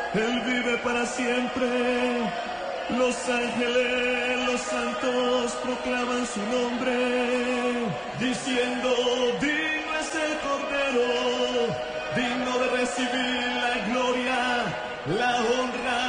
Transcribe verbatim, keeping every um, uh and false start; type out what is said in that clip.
Él vive para siempre. Los ángeles, los santos proclaman su nombre, diciendo: digno es el Cordero, digno de recibir la gloria, la